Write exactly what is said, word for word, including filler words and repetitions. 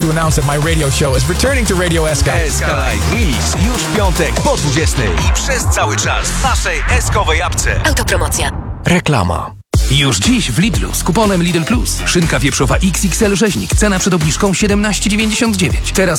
to announce that my radio show is returning to Radio S K. S K Live Release już w piątek po dwudziestej i przez cały czas w naszej S-kowej apce. Autopromocja. Reklama. Już dziś w Lidlu z kuponem Lidl Plus. Szynka wieprzowa X X L rzeźnik. Cena przed obniżką siedemnaście dziewięćdziesiąt dziewięć. Teraz